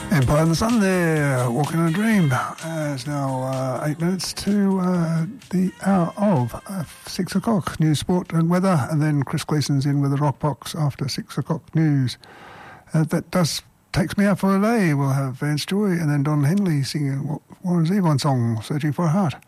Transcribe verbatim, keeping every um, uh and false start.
Empire of the Sun there, Walking in a Dream. Uh, it's now uh, eight minutes to uh, the hour of uh, six o'clock. News, sport and weather, and then Chris Gleason's in with the Rock Box after six o'clock news. Uh, that does takes me out for a lay. We'll have Vance Joy and then Don Henley singing Warren Zevon song, Searching for a Heart.